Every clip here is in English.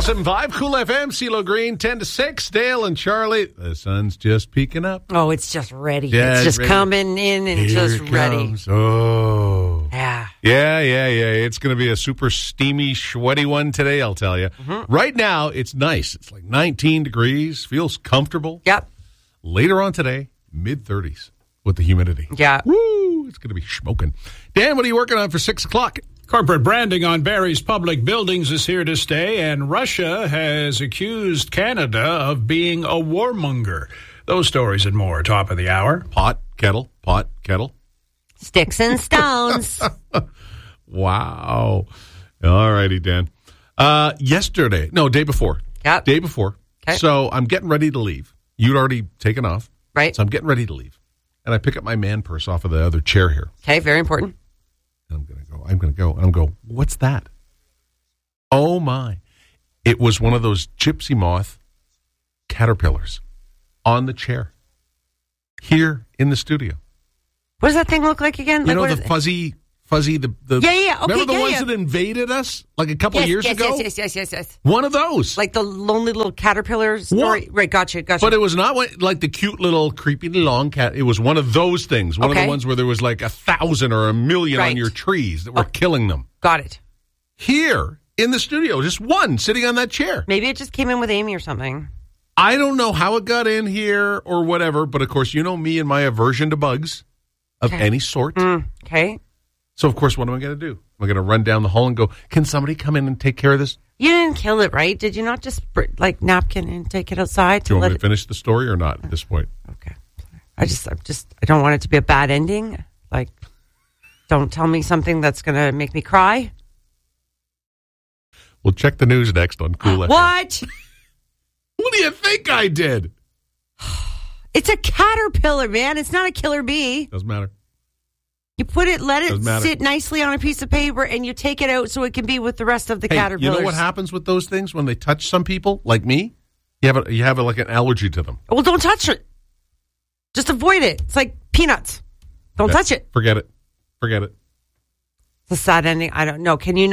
107.5, Cool FM, CeeLo Green, 10 to 6, Dale and Charlie. The sun's just peeking up. Oh, it's just ready. Yeah, it's just ready. coming in and Here just it ready. comes. Oh. Yeah. Yeah. It's going to be a super steamy, sweaty one today, I'll tell you. Mm-hmm. Right now, it's nice. It's like 19 degrees, feels comfortable. Yep. Later on today, mid-30s with the humidity. Yeah. Woo! It's going to be smoking. Dan, what are you working on for 6 o'clock? Corporate branding on Barrie's public buildings is here to stay, and Russia has accused Canada of being a warmonger. Those stories and more, top of the hour. Pot, kettle. Sticks and stones. Wow. All righty, Dan. Day before. Yep. Day before. Okay. So I'm getting ready to leave. You'd already taken off. Right. So I'm getting ready to leave. And I pick up my man purse off of the other chair here. Okay, very important. And I'm going to go, what's that? Oh, my. It was one of those gypsy moth caterpillars on the chair here in the studio. What does that thing look like again? You know, what the fuzzy, the Yeah. Okay, remember the ones yeah. that invaded us like a couple of years ago? Yes. One of those. Like the lonely little caterpillar story. What? Right, gotcha. But it was not like the cute little creepy long cat. It was one of those things. One of the ones where there was like 1,000 or 1,000,000 on your trees that were killing them. Got it. Here in the studio, just one sitting on that chair. Maybe it just came in with Amy or something. I don't know how it got in here or whatever, but of course, you know me and my aversion to bugs of any sort. Okay. So, of course, what am I going to do? Am I going to run down the hall and go, can somebody come in and take care of this? You didn't kill it, right? Did you not just napkin and take it outside Do you want me to finish the story or not at this point? Okay. I don't want it to be a bad ending. Like, don't tell me something that's going to make me cry. We'll check the news next on Cool FM. What? What do you think I did? It's a caterpillar, man. It's not a killer bee. Doesn't matter. You let it sit nicely on a piece of paper, and you take it out so it can be with the rest of the caterpillars. You know what happens with those things when they touch some people, like me? You have like an allergy to them. Well, don't touch it. Just avoid it. It's like peanuts. Don't touch it. Forget it. It's a sad ending. I don't know. Can you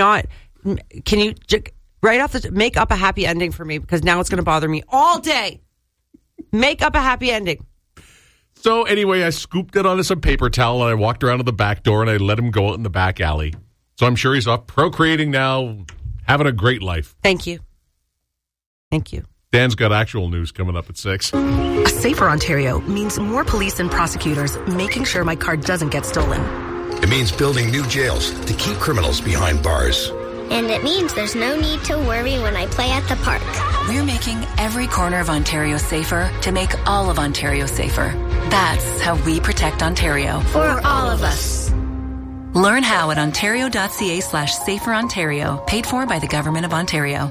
right off make up a happy ending for me, because now it's going to bother me all day. Make up a happy ending. So anyway, I scooped it onto some paper towel and I walked around to the back door and I let him go out in the back alley. So I'm sure he's off procreating now, having a great life. Thank you. Dan's got actual news coming up at 6. A safer Ontario means more police and prosecutors making sure my car doesn't get stolen. It means building new jails to keep criminals behind bars. And it means there's no need to worry when I play at the park. We're making every corner of Ontario safer to make all of Ontario safer. That's how we protect Ontario. For all of us. Learn how at ontario.ca/saferontario. Paid for by the Government of Ontario.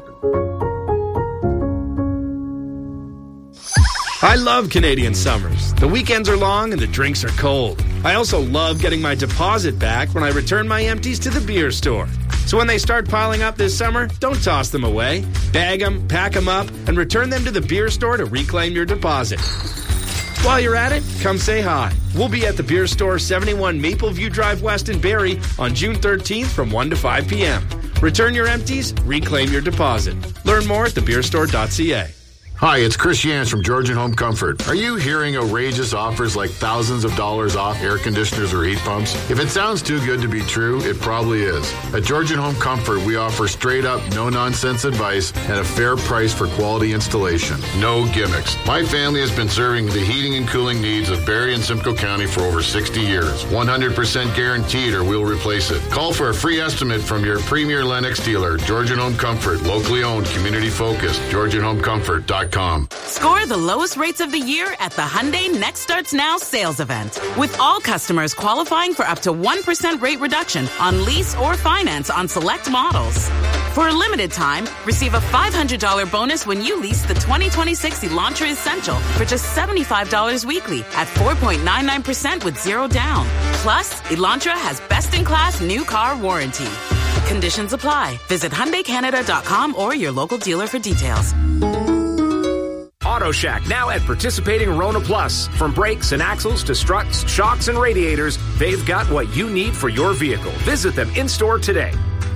I love Canadian summers. The weekends are long and the drinks are cold. I also love getting my deposit back when I return my empties to the beer store. So when they start piling up this summer, don't toss them away. Bag them, pack them up, and return them to the beer store to reclaim your deposit. While you're at it, come say hi. We'll be at the beer store 71 Mapleview Drive West in Barrie on June 13th from 1 to 5 p.m. Return your empties, reclaim your deposit. Learn more at thebeerstore.ca. Hi, it's Chris Yance from Georgian Home Comfort. Are you hearing outrageous offers like thousands of dollars off air conditioners or heat pumps? If it sounds too good to be true, it probably is. At Georgian Home Comfort, we offer straight up, no nonsense advice at a fair price for quality installation. No gimmicks. My family has been serving the heating and cooling needs of Barrie and Simcoe County for over 60 years. 100% guaranteed or we'll replace it. Call for a free estimate from your premier Lennox dealer, Georgian Home Comfort, locally owned, community focused, GeorgianHomeComfort.com. Score the lowest rates of the year at the Hyundai Next Starts Now sales event, with all customers qualifying for up to 1% rate reduction on lease or finance on select models. For a limited time, receive a $500 bonus when you lease the 2026 Elantra Essential for just $75 weekly at 4.99% with zero down. Plus, Elantra has best-in-class new car warranty. Conditions apply. Visit HyundaiCanada.com or your local dealer for details. Auto Shack now at participating Rona Plus. From brakes and axles to struts, shocks, and radiators, they've got what you need for your vehicle. Visit them in-store today.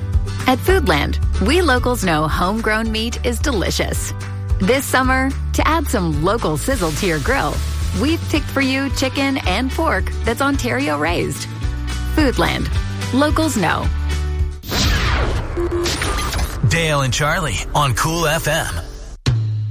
At Foodland, we locals know homegrown meat is delicious. This summer, to add some local sizzle to your grill, we've picked for you chicken and pork that's Ontario raised. Foodland. Locals know. Dale and Charlie on Cool FM.